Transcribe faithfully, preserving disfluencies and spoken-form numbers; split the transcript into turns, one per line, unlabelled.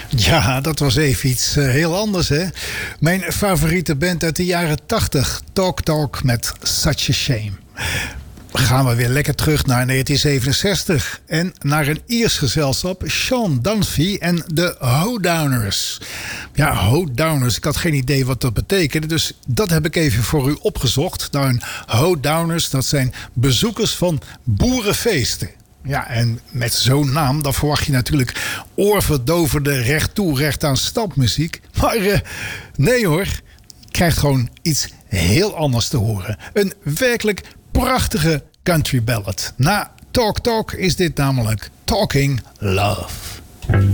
Ja, dat was even iets uh, heel anders, hè? Mijn favoriete band uit de jaren tachtig. Talk Talk met Such a Shame. Gaan we weer lekker terug naar negentien zevenenzestig. En naar een Iers gezelschap. Sean Dunphy en de Hoedowners. Ja, Hoedowners. Ik had geen idee wat dat betekende. Dus dat heb ik even voor u opgezocht. Nou, een Hoedowners, dat zijn bezoekers van boerenfeesten. Ja, en met zo'n naam, dan verwacht je natuurlijk oorverdovende recht toe, recht aan stapmuziek. Maar uh, nee hoor, je krijgt gewoon iets heel anders te horen. Een werkelijk prachtige country ballad. Na Talk Talk is dit namelijk Talking Love.